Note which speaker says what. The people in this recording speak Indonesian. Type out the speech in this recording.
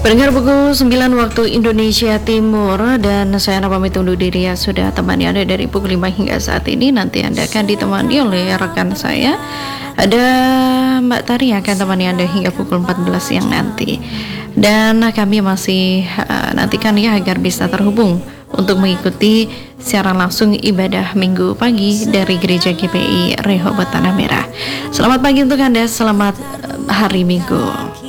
Speaker 1: Pendengar pukul 9 waktu Indonesia Timur, dan saya pamit undur diri ya, sudah temani Anda dari pukul 5 hingga saat ini. Nanti Anda akan ditemani oleh rekan saya, ada Mbak Tari yang akan temani Anda hingga pukul 14 siang nanti. Dan kami masih nantikan ya agar bisa terhubung untuk mengikuti siaran langsung ibadah minggu pagi dari Gereja GPI Rehoboth Tanah Merah. Selamat pagi untuk Anda, selamat hari Minggu.